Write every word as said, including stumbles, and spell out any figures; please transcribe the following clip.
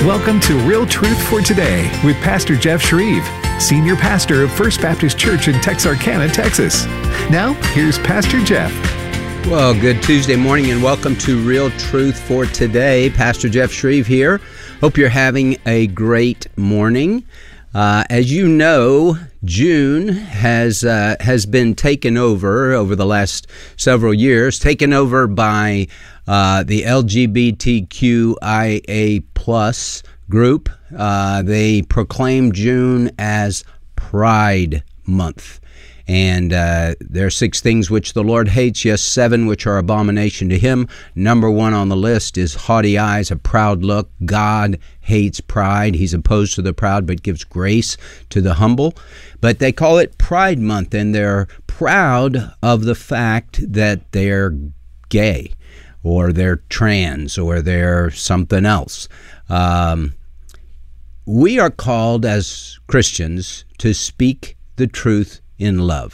Welcome to Real Truth for Today with Pastor Jeff Shreve, Senior Pastor of First Baptist Church in Texarkana, Texas. Now, here's Pastor Jeff. Well, good Tuesday morning and welcome to Real Truth for Today. Pastor Jeff Shreve here. Hope you're having a great morning. Uh, as you know, June has uh, has been taken over over the last several years, taken over by uh, the L G B T Q I A plus group. Uh, they proclaim June as Pride Month. And uh, there are six things which the Lord hates, yes, seven which are abomination to him. Number one on the list is haughty eyes, a proud look. God hates pride. He's opposed to the proud, but gives grace to the humble. But they call it Pride Month, and they're proud of the fact that they're gay, or they're trans, or they're something else. Um, we are called as Christians to speak the truth in love.